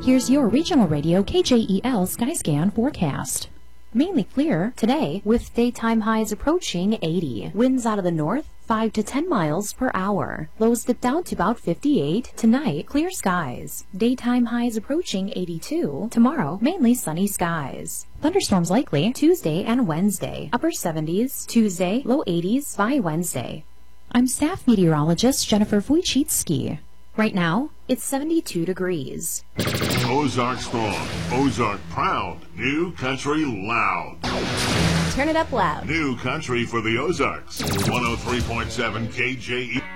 Here's your regional radio KJEL Skyscan forecast. Mainly clear today with daytime highs approaching 80. Winds out of the north 5 to 10 miles per hour. Lows dip down to about 58. Tonight, clear skies. Daytime highs approaching 82. Tomorrow, mainly sunny skies. Thunderstorms likely Tuesday and Wednesday. Upper 70s. Tuesday, low 80s by Wednesday. I'm staff meteorologist Jennifer Wojcicki. Right now, it's 72 degrees. Ozark strong, Ozark proud, new country loud. Turn it up loud. New country for the Ozarks. 103.7 KJE.